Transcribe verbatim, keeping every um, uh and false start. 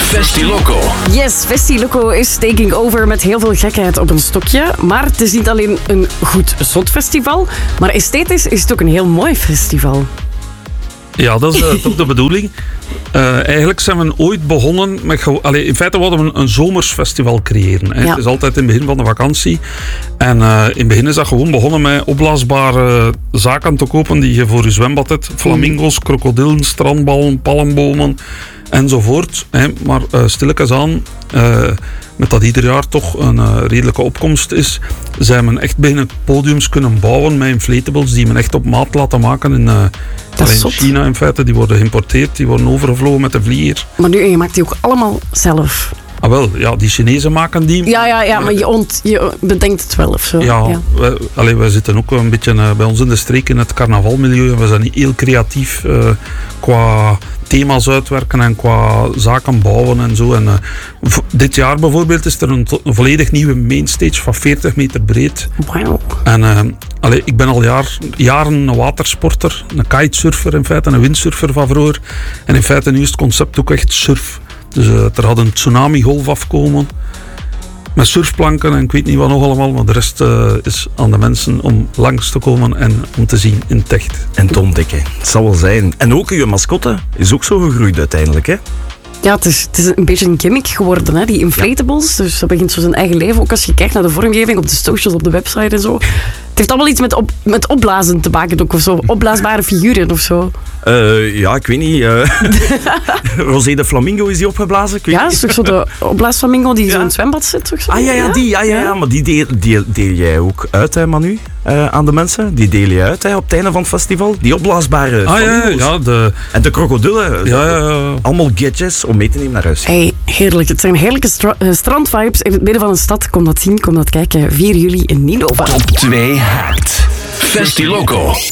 Festiloco. Yes, Festiloco is taking over met heel veel gekheid op een stokje. Maar het is niet alleen een goed zot festival, maar esthetisch is het ook een heel mooi festival. Ja, dat is uh, toch de bedoeling. Uh, eigenlijk zijn we ooit begonnen met... Ge- Allee, in feite wilden we een, een zomersfestival creëren. Hè. Ja. Het is altijd in het begin van de vakantie. En uh, in het begin is dat gewoon begonnen met opblaasbare zaken te kopen die je voor je zwembad hebt. Flamingo's, krokodillen, strandballen, palmbomen enzovoort. Hè. Maar uh, stilletjes aan... Uh, met dat ieder jaar toch een uh, redelijke opkomst is, zijn men echt binnen podiums kunnen bouwen met inflatables die men echt op maat laten maken in, uh, Dat is in zot. China in feite. Die worden geïmporteerd, die worden overgevlogen met de vlieger. Maar nu, en je maakt die ook allemaal zelf. Ah wel, ja, die Chinezen maken die. Ja, ja, ja, maar je, ont, je bedenkt het wel of zo. Ja, ja. Wij, allee, wij zitten ook een beetje uh, bij ons in de streek in het carnavalmilieu. En we zijn niet heel creatief uh, qua thema's uitwerken en qua zaken bouwen en zo. En, uh, v- dit jaar bijvoorbeeld is er een, to- een volledig nieuwe mainstage van veertig meter breed. Wauw. En uh, allee, ik ben al jaar, jaren een watersporter, een kitesurfer in feite, een windsurfer van vroeger. En in feite nu is het concept ook echt surf. Dus uh, er had een tsunami-golf afkomen met surfplanken en ik weet niet wat nog allemaal, maar de rest uh, is aan de mensen om langs te komen en om te zien in het echt. En te ontdekken. Het zal wel zijn. En ook je mascotte is ook zo gegroeid uiteindelijk, hè? Ja, het is, het is een beetje een gimmick geworden, hè? Die inflatables. Dus dat begint zo zijn eigen leven. Ook als je kijkt naar de vormgeving op de socials, op de website en zo. Het heeft allemaal iets met, op, met opblazen te maken ook, of zo. Opblaasbare figuren of zo. Uh, ja, ik weet niet. Uh, Rosé de Flamingo is die opgeblazen? Ik weet Ja, niet. is toch zo de opblaasflamingo die Ja. zo in het zwembad zit? Of zo? Ah ja, ja, die. Ja, ja, ja. Maar die deel, deel, deel jij ook uit, hè, Manu? Uh, aan de mensen. Die deel je uit hè, op het einde van het festival. Die opblaasbare Ah ja, flamingo's. ja, de, En de krokodillen. ja, ja, ja. Allemaal gadgets om mee te nemen naar huis. Hey, heerlijk. Het zijn heerlijke stra- uh, strandvibes in het midden van een stad. Kom dat zien, kom dat kijken. vier juli in Nidova. Top twee haakt. Festiloco.